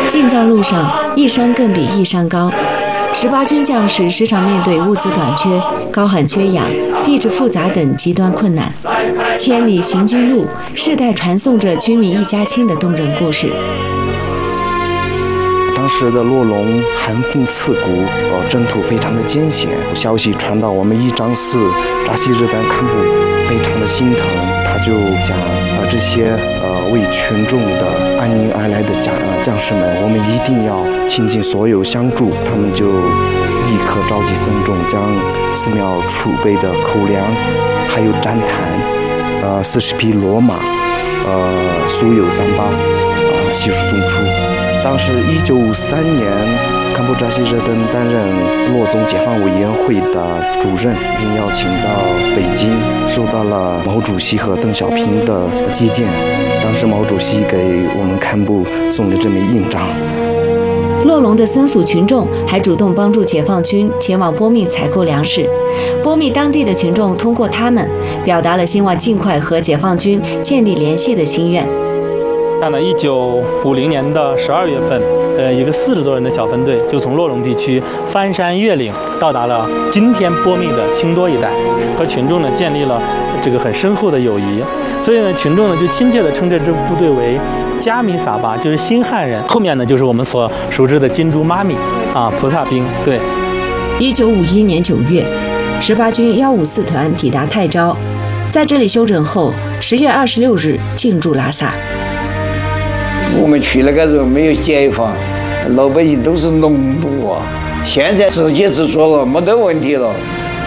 进藏路上，一山更比一山高。18军将士时常面对物资短缺、高寒缺氧、地质复杂等极端困难。千里行军路，世代传颂着军民一家亲的动人故事。 当时的洛龙寒风刺骨，征途非常的艰险。消息传到我们伊章寺，扎西日丹堪布非常的心疼，他就讲这些为群众的安宁而来的将士们，我们一定要倾尽所有相助。他们就立刻召集僧众，将寺庙储备的口粮，还有毡毯，40匹骡马，所有糌粑，悉数送出。当时1953年，堪布扎西热登担任洛宗解放委员会的主任，并邀请到北京，受到了毛主席和邓小平的接见。当时毛主席给我们堪布送了这枚印章。 洛龙的僧俗群众还主动帮助解放军前往波密采购粮食。波密当地的群众通过他们，表达了希望尽快和解放军建立联系的心愿。 在1950年的12月份，一个40多人的小分队就从洛龙地区翻山越岭，到达了今天波密的清多一带，和群众呢建立了这个很深厚的友谊。所以呢，群众呢就亲切地称这支部队为加米撒巴，就是新汉人。后面呢就是我们所熟知的金珠妈咪菩萨兵。对 ，1951年9月，18军154团抵达泰昭，在这里休整后，10月26日进驻拉萨。 我们去那个时候没有解放，老百姓都是农奴啊，现在自给自足了，没得问题了。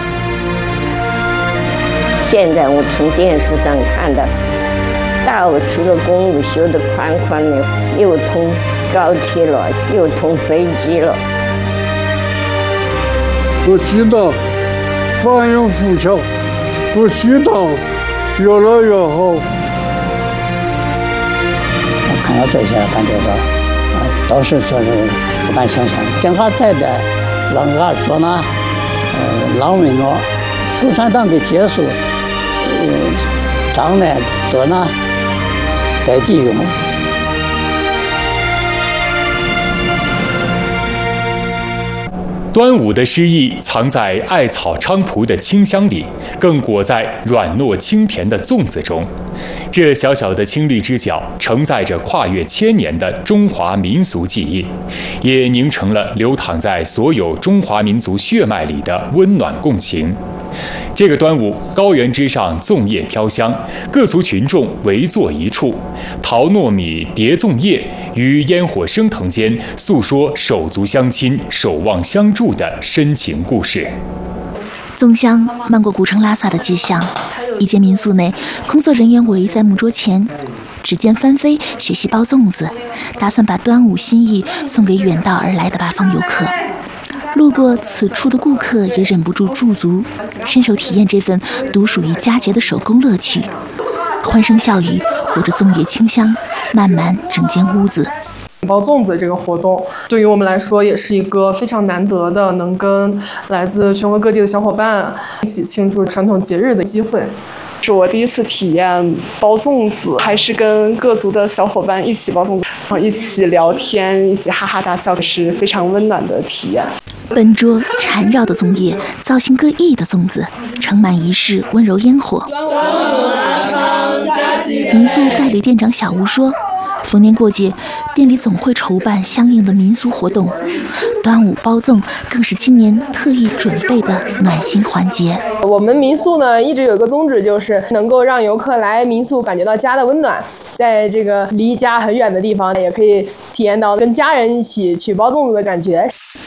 现在我从电视上看到，到处的公路修得宽宽的，又通高铁了，又通飞机了。 不知道翻涌浮桥，不知道越来越好。 看到这些，感觉到当时说是不敢想象。电话带的让俺做呢，让问我共产党给结束，仗呢做呢带地用。 端午的诗意藏在艾草菖蒲的清香里，更裹在软糯清甜的粽子中。这小小的青绿之角，承载着跨越千年的中华民俗记忆，也凝成了流淌在所有中华民族血脉里的温暖共情。这个端午，高原之上粽叶飘香，各族群众围坐一处，淘糯米、叠粽叶，于烟火升腾间诉说手足相亲、守望相助的深情故事。 粽香漫过古城拉萨的街巷，一间民宿内，工作人员围在木桌前，指尖翻飞，学习包粽子，打算把端午心意送给远道而来的八方游客。路过此处的顾客也忍不住驻足，伸手体验这份独属于佳节的手工乐趣。欢声笑语，有着粽叶清香，漫满整间屋子。 包粽子这个活动对于我们来说也是一个非常难得的能跟来自全国各地的小伙伴一起庆祝传统节日的机会。 是我第一次体验包粽子，还是跟各族的小伙伴一起包粽子，一起聊天，一起哈哈大笑，是非常温暖的体验。 笨拙缠绕的粽叶，造型各异的粽子，盛满一世温柔烟火。民宿代理店长小吴说，逢年过节，店里总会筹办相应的民俗活动，端午包粽更是今年特意准备的暖心环节。 我们民宿呢一直有一个宗旨，就是能够让游客来民宿感觉到家的温暖，在这个离家很远的地方，也可以体验到跟家人一起去包粽子的感觉。